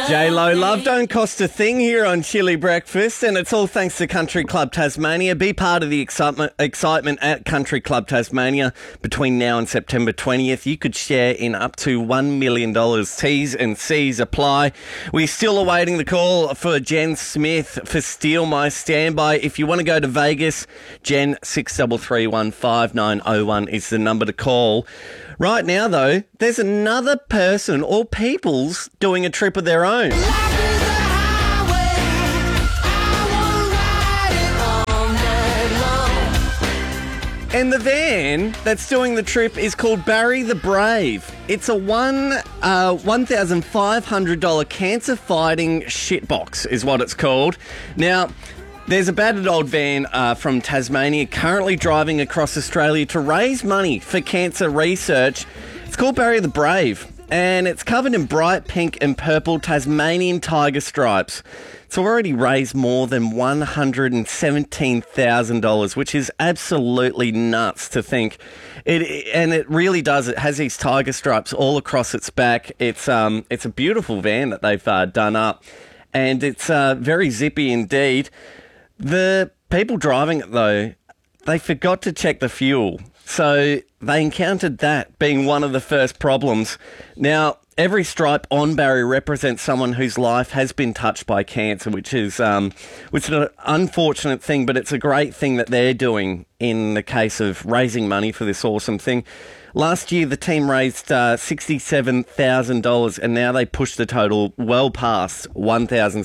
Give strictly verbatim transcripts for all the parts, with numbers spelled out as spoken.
J-Lo, love don't cost a thing here on Chili Breakfast, and it's all thanks to Country Club Tasmania. Be part of the excitement excitement at Country Club Tasmania between now and September twentieth. You could share in up to one million dollars. T's and C's apply. We're still awaiting the call for Jen Smith for Steal My Standby. If you want to go to Vegas, Jen, six three three one five nine oh one is the number to call. Right now, though, there's another person or peoples doing a trip of their own. And the van that's doing the trip is called Barry the Brave. It's a one uh, one thousand five hundred dollars cancer-fighting shitbox is what it's called. Now, there's a battered old van uh, from Tasmania currently driving across Australia to raise money for cancer research. It's called Barry the Brave, and it's covered in bright pink and purple Tasmanian tiger stripes. It's already raised more than one hundred seventeen thousand dollars, which is absolutely nuts to think. It and it really does. It has these tiger stripes all across its back. It's um it's a beautiful van that they've uh, done up, and it's uh, very zippy indeed. The people driving it, though, they forgot to check the fuel. So they encountered that being one of the first problems. Now, every stripe on Barry represents someone whose life has been touched by cancer, which is um, which is an unfortunate thing, but it's a great thing that they're doing in the case of raising money for this awesome thing. Last year, the team raised uh, sixty-seven thousand dollars, and now they pushed the total well past one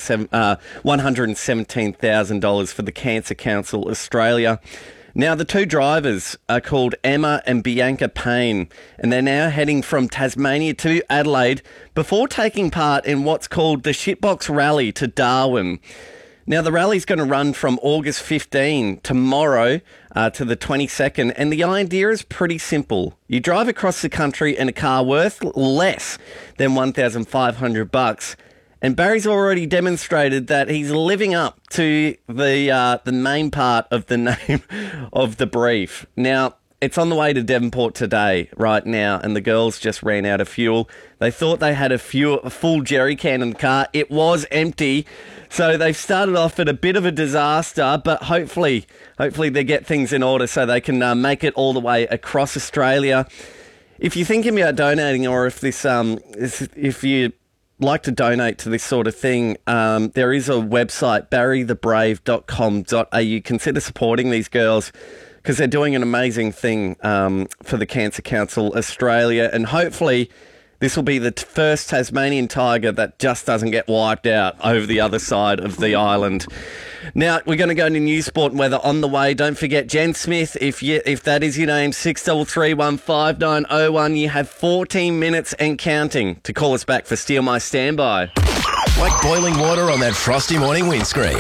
hundred seventeen thousand dollars for the Cancer Council Australia. Now, the two drivers are called Emma and Bianca Payne, and they're now heading from Tasmania to Adelaide before taking part in what's called the Shitbox Rally to Darwin. Now, the rally's going to run from August fifteenth, tomorrow, uh, to the twenty-second, and the idea is pretty simple. You drive across the country in a car worth less than one thousand five hundred bucks, and Barry's already demonstrated that he's living up to the uh, the main part of the name of the brief. Now, it's on the way to Devonport today, right now, and the girls just ran out of fuel. They thought they had a, fuel, a full jerry can in the car. It was empty. So they've started off at a bit of a disaster, but hopefully, hopefully they get things in order so they can uh, make it all the way across Australia. If you're thinking about donating, or if this, um, if you like to donate to this sort of thing, um, there is a website, barry the brave dot com dot a u. Consider supporting these girls, because they're doing an amazing thing um, for the Cancer Council Australia, and hopefully this will be the t- first Tasmanian tiger that just doesn't get wiped out over the other side of the island. Now, we're going to go into news, sport and weather on the way. Don't forget, Jen Smith, if you, if that is your name, six three three one five nine oh one. You have fourteen minutes and counting to call us back for Steal My Standby. Like boiling water on that frosty morning windscreen.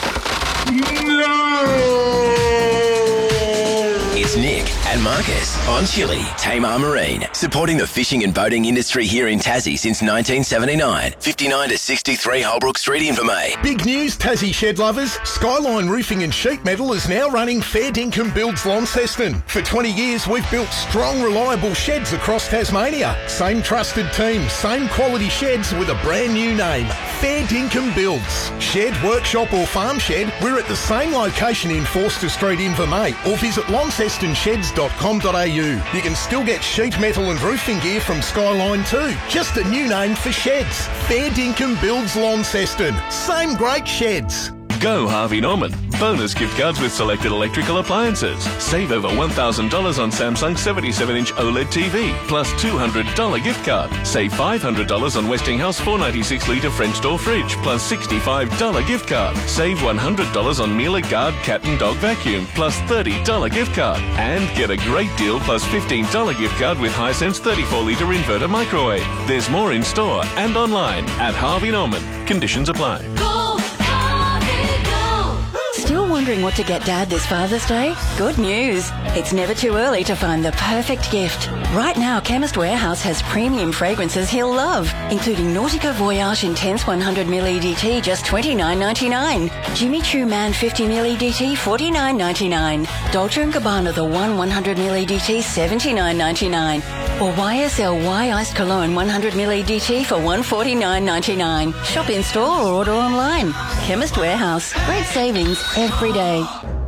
No! It's Nick and Marcus on Chili, Tamar Marine, supporting the fishing and boating industry here in Tassie since nineteen seventy-nine. fifty-nine to sixty-three Holbrook Street, Invermay. Big news, Tassie shed lovers. Skyline Roofing and Sheet Metal is now running Fair Dinkum Builds Launceston. For twenty years, we've built strong, reliable sheds across Tasmania. Same trusted team, same quality sheds with a brand new name. Fair Dinkum Builds. Shed, workshop or farm shed, we're at the same location in Forster Street, Invermay, or visit launceston sheds dot com dot a u. You can still get sheet metal and roofing gear from Skyline too. Just a new name for sheds. Fair Dinkum Builds Launceston. Same great sheds. Go Harvey Norman. Bonus gift cards with selected electrical appliances. Save over one thousand dollars on Samsung seventy-seven inch OLED T V, plus two hundred dollars gift card. Save five hundred dollars on Westinghouse four ninety-six litre French door fridge, plus sixty-five dollars gift card. Save one hundred dollars on Miele Guard cat and dog vacuum, plus thirty dollars gift card. And get a great deal plus fifteen dollars gift card with Hisense thirty-four litre inverter microwave. There's more in store and online at Harvey Norman. Conditions apply. Still wondering what to get Dad this Father's Day? Good news. It's never too early to find the perfect gift. Right now, Chemist Warehouse has premium fragrances he'll love, including Nautica Voyage Intense one hundred milliliter E D T, just twenty-nine ninety-nine. Jimmy Choo Man fifty milliliter E D T, forty-nine ninety-nine. Dolce and Gabbana The One one hundred milliliter E D T, seventy-nine ninety-nine. Or Y S L Y Iced Cologne one hundred milliliters E D T for one hundred forty-nine ninety-nine. Shop in store or order online. Chemist Warehouse. Great savings every day.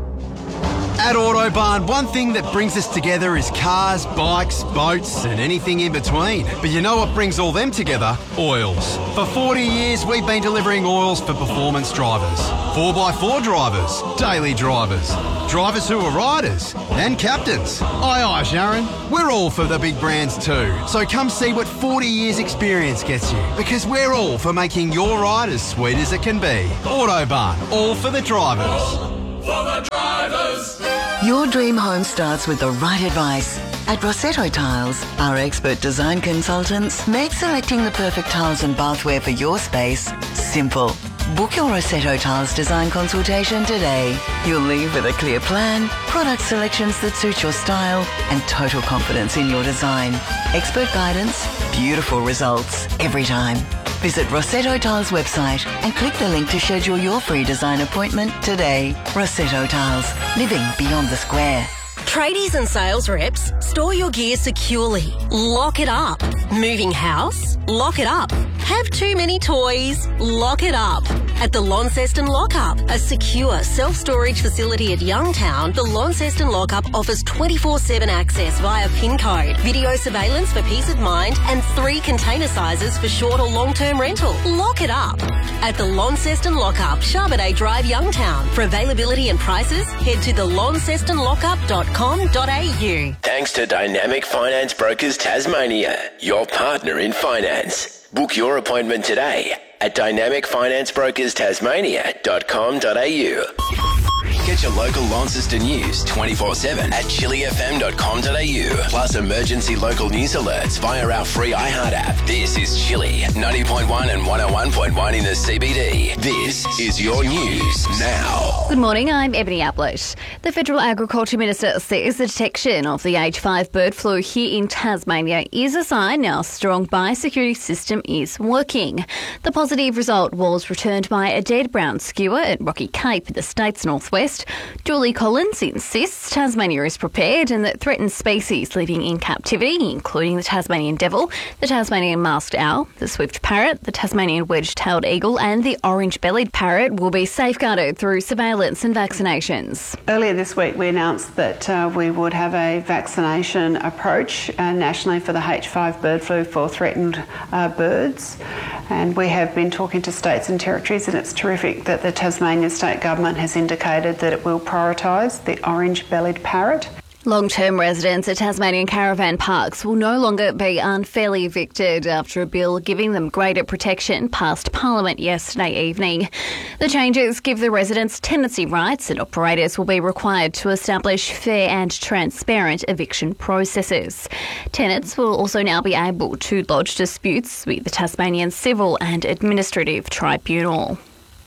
At Autobarn, one thing that brings us together is cars, bikes, boats and anything in between. But you know what brings all them together? Oils. For forty years, we've been delivering oils for performance drivers, four by four drivers, daily drivers, drivers who are riders and captains. Aye, aye, Sharon. We're all for the big brands too. So come see what forty years experience gets you, because we're all for making your ride as sweet as it can be. Autobarn, all for the drivers. For the drivers. Your dream home starts with the right advice. At Rossetto Tiles, our expert design consultants make selecting the perfect tiles and bathware for your space simple. Book your Rossetto Tiles design consultation today. You'll leave with a clear plan, product selections that suit your style, and total confidence in your design. Expert guidance, beautiful results every time. Visit Rossetto Tiles website and click the link to schedule your free design appointment today. Rossetto Tiles, living beyond the square. Tradies and sales reps, store your gear securely. Lock it up. Moving house? Lock it up. Have too many toys? Lock it up. At the Launceston Lockup, a secure self-storage facility at Youngtown, the Launceston Lockup offers twenty-four seven access via PIN code, video surveillance for peace of mind, and three container sizes for short or long-term rental. Lock it up. At the Launceston Lockup, Charbonnet Drive, Youngtown. For availability and prices, head to the launceston lockup dot com dot a u. Thanks to Dynamic Finance Brokers Tasmania, your partner in finance. Book your appointment today at dynamic finance brokers tasmania dot com dot a u. Get your local Launceston news twenty-four seven at chili f m dot com dot a u. Plus emergency local news alerts via our free iHeart app. This is Chili, ninety point one and one oh one point one in the C B D. This is your news now. Good morning, I'm Ebony Ablett. The Federal Agriculture Minister says the detection of the H five bird flu here in Tasmania is a sign our strong biosecurity system is working. The positive result was returned by a dead brown skewer at Rocky Cape in the state's northwest. Julie Collins insists Tasmania is prepared and that threatened species living in captivity, including the Tasmanian devil, the Tasmanian masked owl, the swift parrot, the Tasmanian wedge-tailed eagle and the orange-bellied parrot, will be safeguarded through surveillance and vaccinations. Earlier this week we announced that uh, we would have a vaccination approach uh, nationally for the H five bird flu for threatened uh, birds, and we have been talking to states and territories, and it's terrific that the Tasmanian state government has indicated that it will prioritise the orange-bellied parrot. Long-term residents at Tasmanian caravan parks will no longer be unfairly evicted after a bill giving them greater protection passed Parliament yesterday evening. The changes give the residents tenancy rights, and operators will be required to establish fair and transparent eviction processes. Tenants will also now be able to lodge disputes with the Tasmanian Civil and Administrative Tribunal.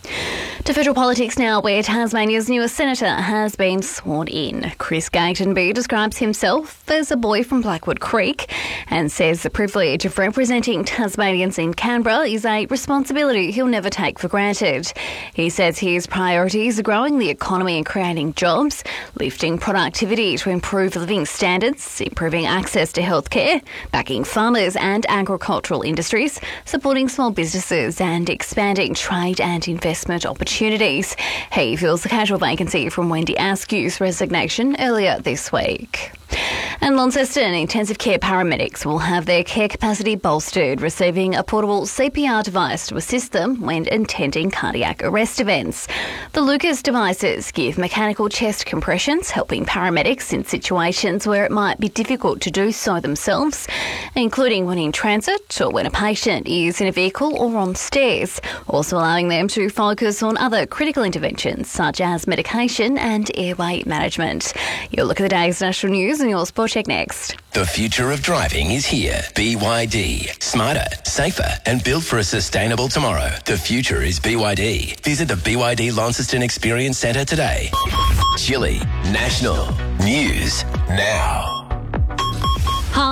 To federal politics now, where Tasmania's newest senator has been sworn in. Chris Gatenby describes himself as a boy from Blackwood Creek and says the privilege of representing Tasmanians in Canberra is a responsibility he'll never take for granted. He says his priorities are growing the economy and creating jobs, lifting productivity to improve living standards, improving access to healthcare, backing farmers and agricultural industries, supporting small businesses and expanding trade and investment opportunities. He fills the casual vacancy from Wendy Askew's resignation earlier this week. And Launceston intensive care paramedics will have their care capacity bolstered, receiving a portable C P R device to assist them when attending cardiac arrest events. The Lucas devices give mechanical chest compressions, helping paramedics in situations where it might be difficult to do so themselves, including when in transit or when a patient is in a vehicle or on stairs, also allowing them to focus on other critical interventions such as medication and airway management. You'll look at the day's national news and your Sport Check next. The future of driving is here. B Y D. Smarter, safer, and built for a sustainable tomorrow. The future is B Y D. Visit the B Y D Launceston Experience Centre today. Chili National News Now. Hi.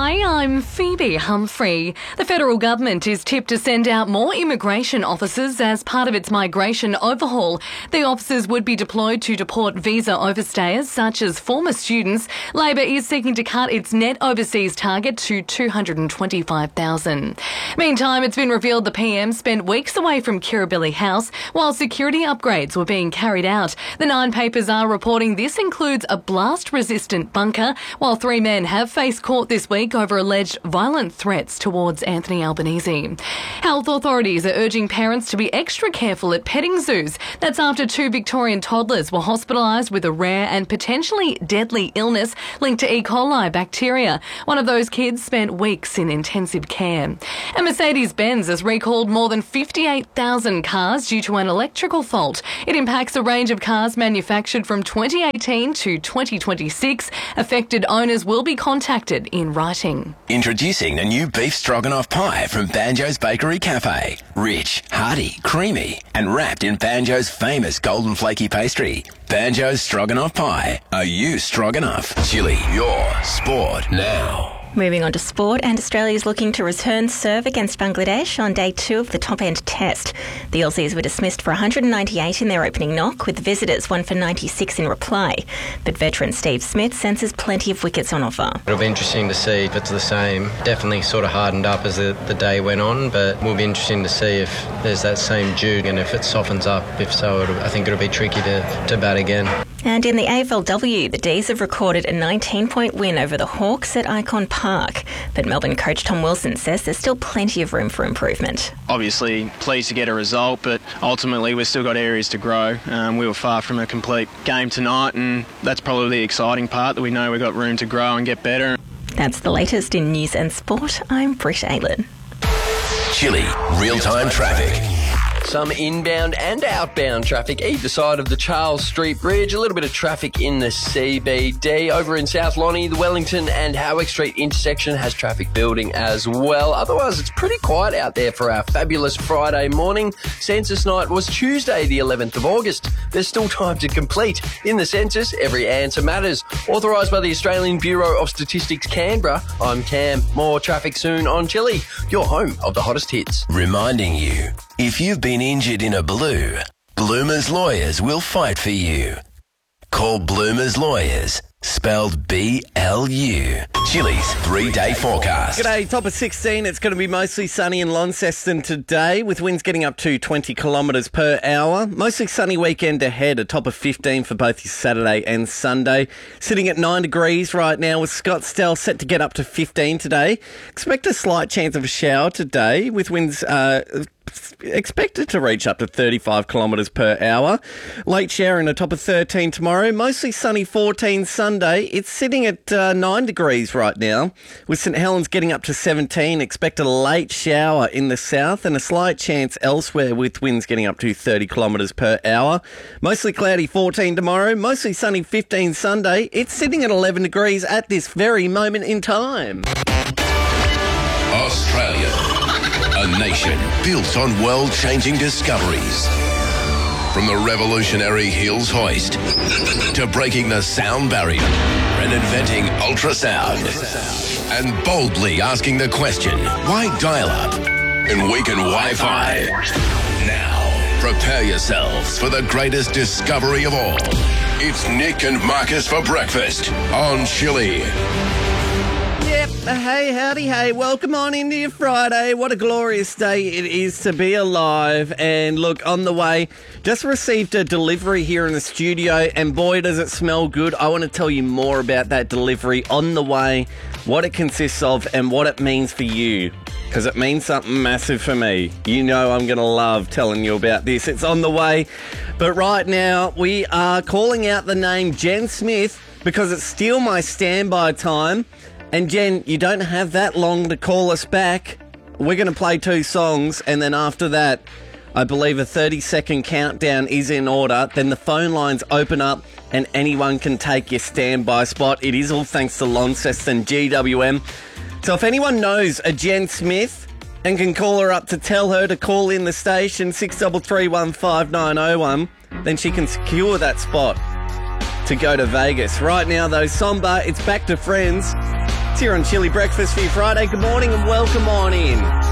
Hi, I'm Phoebe Humphrey. The federal government is tipped to send out more immigration officers as part of its migration overhaul. The officers would be deployed to deport visa overstayers such as former students. Labor is seeking to cut its net overseas target to two hundred twenty-five thousand. Meantime, it's been revealed the P M spent weeks away from Kirribilli House while security upgrades were being carried out. The Nine papers are reporting this includes a blast-resistant bunker, while three men have faced court this week over alleged violent threats towards Anthony Albanese. Health authorities are urging parents to be extra careful at petting zoos. That's after two Victorian toddlers were hospitalised with a rare and potentially deadly illness linked to E. coli bacteria. One of those kids spent weeks in intensive care. And Mercedes-Benz has recalled more than fifty-eight thousand cars due to an electrical fault. It impacts a range of cars manufactured from twenty eighteen to twenty twenty-six. Affected owners will be contacted in writing. Introducing the new beef stroganoff pie from Banjo's Bakery Cafe. Rich, hearty, creamy, and wrapped in Banjo's famous golden flaky pastry. Banjo's Stroganoff Pie. Are you stroganoff? Chili, your sport now. Moving on to sport, and Australia is looking to return serve against Bangladesh on day two of the top-end test. The Aussies were dismissed for one hundred ninety-eight in their opening knock, with visitors one for ninety-six in reply. But veteran Steve Smith senses plenty of wickets on offer. It'll be interesting to see if it's the same. Definitely sort of hardened up as the, the day went on, but will be interesting to see if there's that same juke and if it softens up. If so, it'll, I think it'll be tricky to, to bat again. And in the A F L W, the D's have recorded a nineteen-point win over the Hawks at Icon Park. But Melbourne coach Tom Wilson says there's still plenty of room for improvement. Obviously pleased to get a result, but ultimately we've still got areas to grow. Um, we were far from a complete game tonight, and that's probably the exciting part, that we know we've got room to grow and get better. That's the latest in news and sport. I'm Britt Aylin. Chili, real-time traffic. Some inbound and outbound traffic either side of the Charles Street Bridge. A little bit of traffic in the C B D. Over in South Lonnie, the Wellington and Howick Street intersection has traffic building as well. Otherwise, it's pretty quiet out there for our fabulous Friday morning. Census night was Tuesday, the eleventh of August. There's still time to complete. In the census, every answer matters. Authorised by the Australian Bureau of Statistics, Canberra, I'm Cam. More traffic soon on Chili, your home of the hottest hits. Reminding you, if you've been injured in a blue, Bloomers Lawyers will fight for you. Call Bloomers Lawyers, spelled B L U. Chili's three-day forecast. G'day, top of sixteen. It's going to be mostly sunny in Launceston today, with winds getting up to twenty kilometres per hour. Mostly sunny weekend ahead, a top of fifteen for both your Saturday and Sunday. Sitting at nine degrees right now, with Scottsdale set to get up to fifteen today. Expect a slight chance of a shower today, with winds uh, expected to reach up to thirty-five kilometres per hour. Late shower in a top of thirteen tomorrow. Mostly sunny fourteen Sunday. It's sitting at uh, nine degrees right now, with St Helens getting up to seventeen. Expect a late shower in the south and a slight chance elsewhere, with winds getting up to thirty kilometres per hour. Mostly cloudy fourteen tomorrow. Mostly sunny fifteen Sunday. It's sitting at eleven degrees at this very moment in time. Australia, a nation built on world-changing discoveries. From the revolutionary Hills hoist to breaking the sound barrier and inventing ultrasound, and boldly asking the question, why dial-up and weaken Wi-Fi? Now, prepare yourselves for the greatest discovery of all. It's Nick and Marcus for breakfast on Chili. Yep, hey, howdy, hey, welcome on into your Friday. What a glorious day it is to be alive. And look, on the way, just received a delivery here in the studio, and boy, does it smell good. I want to tell you more about that delivery on the way, what it consists of, and what it means for you, because it means something massive for me. You know I'm going to love telling you about this. It's on the way. But right now, we are calling out the name Jen Smith, because it's still my standby time. And Jen, you don't have that long to call us back. We're going to play two songs, and then after that, I believe a thirty-second countdown is in order. Then the phone lines open up, and anyone can take your standby spot. It is all thanks to Launceston G W M. So if anyone knows a Jen Smith and can call her up to tell her to call in the station, six three three one five nine oh one, then she can secure that spot to go to Vegas. Right now, though, Somber, it's back to Friends. It's here on Chili Breakfast for your Friday. Good morning and welcome on in.